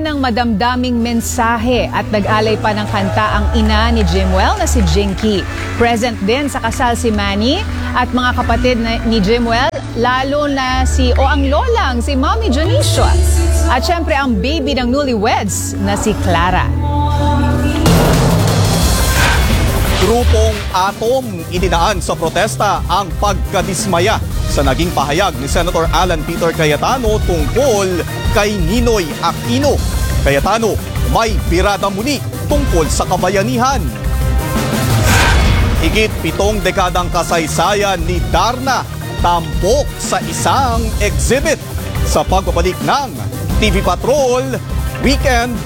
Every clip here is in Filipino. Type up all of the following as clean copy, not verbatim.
ng madamdaming mensahe at nag-alay pa ng kanta ang ina ni Jimwell na si Jinky. Present din sa kasal si Manny at mga kapatid ni Jimwell, lalo na ang lolang si Mommy Jonicia. At syempre ang baby ng newlyweds na si Clara. Grupong Atom idinaan sa protesta ang pagkadismaya sa naging pahayag ni Senator Alan Peter Cayetano tungkol kay Ninoy Aquino. Cayetano, may birada muli tungkol sa kabayanihan. Higit 7 dekadang kasaysayan ni Darna tampok sa isang exhibit sa pagbabalik ng TV Patrol Weekend.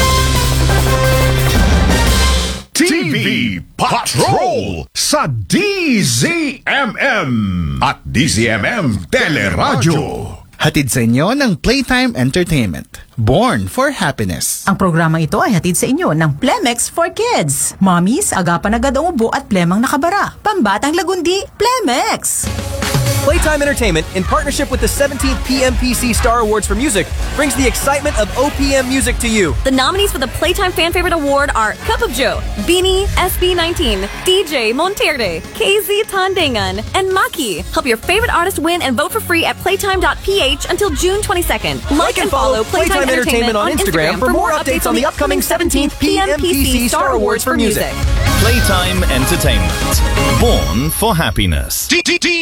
TV Patrol sa DZMM at DZMM Teleradyo. Hatid sa inyo ng Playtime Entertainment. Born for Happiness. Ang programa ito ay hatid sa inyo ng Plemex for Kids. Mommies, agapan agad ang ubo at plemang nakabara. Pambatang lagundi, Plemex! Playtime Entertainment, in partnership with the 17th PMPC Star Awards for Music, brings the excitement of OPM music to you. The nominees for the Playtime Fan Favorite Award are Cup of Joe, Beanie, SB19, DJ Monterde, KZ Tandangan, and Maki. Help your favorite artist win and vote for free at playtime.ph until June 22nd. Like and follow Playtime Entertainment on Instagram for more updates on the upcoming 17th PMPC Star Awards for Music. Playtime Entertainment. Born for Happiness.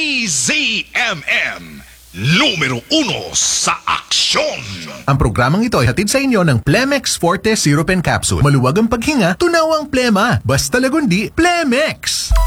DZMM Numero 1 sa aksyon. Ang programang ito ay hatid sa inyo ng Plemex Forte Syrup and Capsule. Maluwag ang paghinga, tunaw ang plema. Basta lagundi, Plemex!